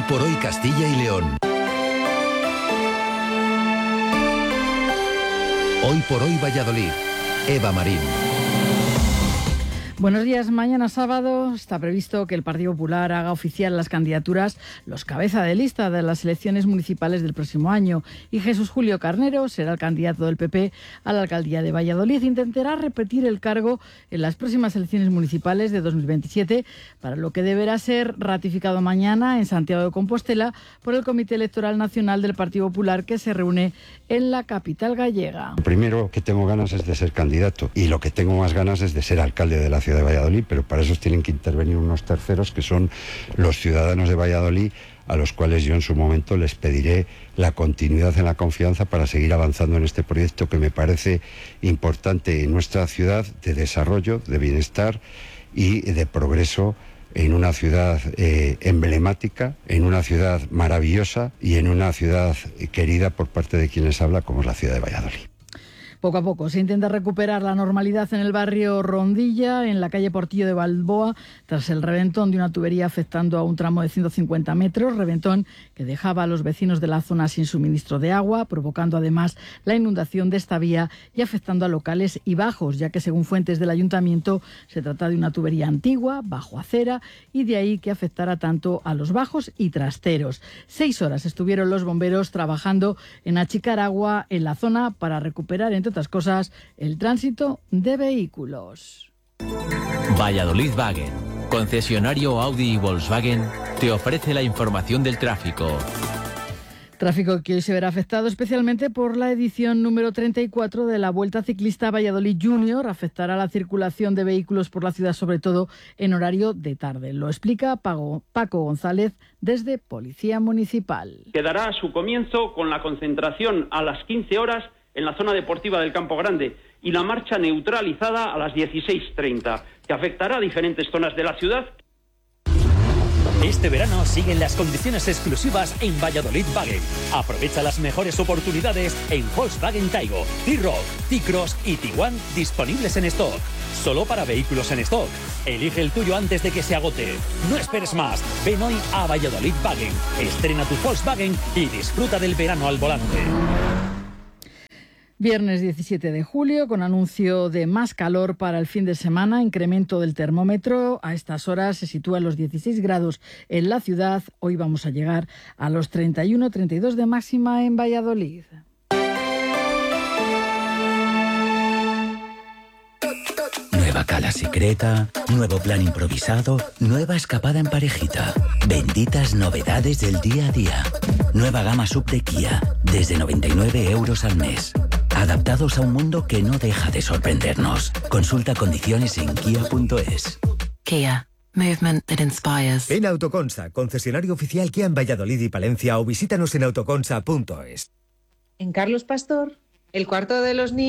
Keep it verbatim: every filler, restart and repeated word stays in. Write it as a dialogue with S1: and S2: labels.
S1: por hoy Castilla y León. Hoy por hoy Valladolid. Eva Marín.
S2: Buenos días. Mañana sábado está previsto que el Partido Popular haga oficial las candidaturas, los cabeza de lista de las elecciones municipales del próximo año. Y Jesús Julio Carnero será el candidato del P P a la alcaldía de Valladolid. Intentará repetir el cargo en las próximas elecciones municipales de dos mil veintisiete, para lo que deberá ser ratificado mañana en Santiago de Compostela por el Comité Electoral Nacional del Partido Popular, que se reúne en la capital gallega.
S3: Lo primero que tengo ganas es de ser candidato, y lo que tengo más ganas es de ser alcalde de la ciudad de Valladolid, pero para eso tienen que intervenir unos terceros que son los ciudadanos de Valladolid, a los cuales yo en su momento les pediré la continuidad en la confianza para seguir avanzando en este proyecto que me parece importante en nuestra ciudad, de desarrollo, de bienestar y de progreso, en una ciudad eh, emblemática, en una ciudad maravillosa y en una ciudad querida por parte de quienes habla, como es la ciudad de Valladolid.
S2: Poco a poco se intenta recuperar la normalidad en el barrio Rondilla, en la calle Portillo de Balboa, tras el reventón de una tubería afectando a un tramo de ciento cincuenta metros, reventón que dejaba a los vecinos de la zona sin suministro de agua, provocando además la inundación de esta vía y afectando a locales y bajos, ya que según fuentes del ayuntamiento se trata de una tubería antigua, bajo acera, y de ahí que afectara tanto a los bajos y trasteros. Seis horas estuvieron los bomberos trabajando en achicar agua en la zona para recuperar, entre otras cosas, el tránsito de vehículos.
S4: Valladolid Wagen, concesionario Audi y Volkswagen, te ofrece la información del tráfico.
S2: Tráfico que hoy se verá afectado especialmente por la edición número treinta y cuatro de la Vuelta Ciclista Valladolid Junior. Afectará la circulación de vehículos por la ciudad, sobre todo en horario de tarde. Lo explica Paco, Paco González desde Policía Municipal.
S5: Que dará su comienzo con la concentración a las quince horas en la zona deportiva del Campo Grande y la marcha neutralizada a las dieciséis treinta, que afectará a diferentes zonas de la ciudad.
S6: Este verano siguen las condiciones exclusivas en Valladolid Wagen. Aprovecha las mejores oportunidades en Volkswagen Taigo, T-Roc, T-Cross y Tiguan, disponibles en stock. Solo para vehículos en stock. Elige el tuyo antes de que se agote. No esperes más. Ven hoy a Valladolid Wagen. Estrena tu Volkswagen y disfruta del verano al volante.
S2: Viernes diecisiete de julio, con anuncio de más calor para el fin de semana, incremento del termómetro. A estas horas se sitúa en los dieciséis grados en la ciudad. Hoy vamos a llegar a los treinta y uno, treinta y dos de máxima en Valladolid.
S7: Nueva cala secreta, nuevo plan improvisado, nueva escapada en parejita. Benditas novedades del día a día. Nueva gama sub de Kia, desde noventa y nueve euros al mes. Adaptados a un mundo que no deja de sorprendernos. Consulta condiciones en kia punto es.
S8: Kia. Movement that inspires.
S9: En Autoconsa, concesionario oficial Kia en Valladolid y Palencia, o visítanos en autoconsa punto es.
S10: En Carlos Pastor, el cuarto de los niños.